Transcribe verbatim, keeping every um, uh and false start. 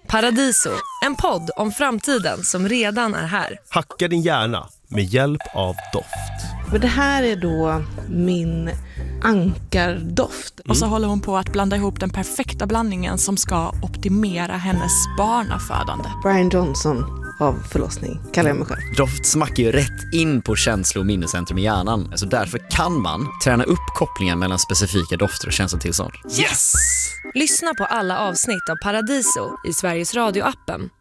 Paradiso, en podd om framtiden som redan är här. Hacka din hjärna med hjälp av doft. Och det här är då min ankardoft. Mm. Och så håller hon på att blanda ihop den perfekta blandningen som ska optimera hennes barnafödande. Brian Johnson av förlossning, kallar jag mig själv. Doft smackar ju rätt in på känslo- och minnescentrum i hjärnan. Alltså därför kan man träna upp kopplingen mellan specifika dofter och känslotillstånd. Yes! Lyssna på alla avsnitt av Paradiso i Sveriges Radio-appen